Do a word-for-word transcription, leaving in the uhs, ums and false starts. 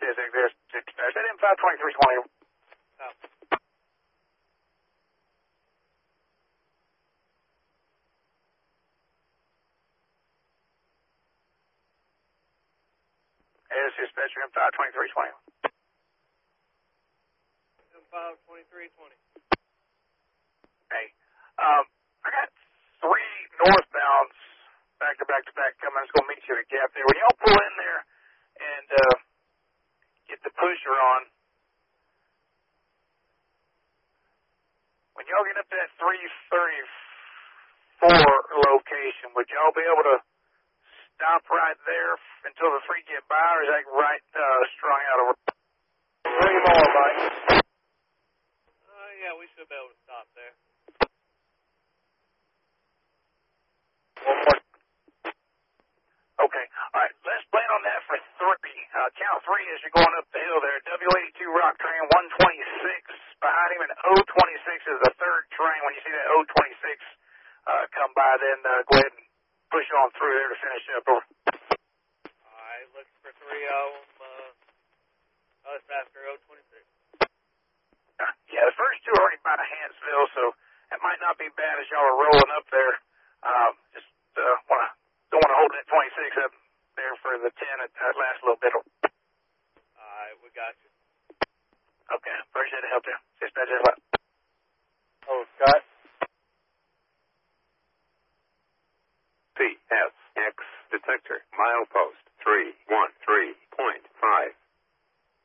Yes, there's dispatch. That M five twenty-three twenty. Oh. Yes, dispatcher M five twenty-three twenty. M five twenty-three twenty. Hey, um, I got three northbounds back to back to back coming. I was going to meet you at a gap there. When y'all pull in there and uh, get the pusher on, when y'all get up to that three thirty-four location, would y'all be able to stop right there until the three get by, or is that right uh, strung out over? Three more, Mike. Uh, yeah, we should be able to stop there. One more. Okay. All right. Let's plan on that for three. Uh, count three as you're going up the hill there. W eighty-two Rock Train one twenty-six behind him, and O twenty-six is the third train. When you see that O twenty-six uh, come by, then uh, go ahead and push on through there to finish up. Over. All right, looking for three of them. Uh, us after O twenty-six. Uh, yeah, the first two are already by Hansville, so that might not be bad as y'all are rolling up there. Um, just uh, wanna don't want to hold that twenty-six up there for the ten at that last little bit. All right, we got you. Okay, appreciate the help there. Dispatch,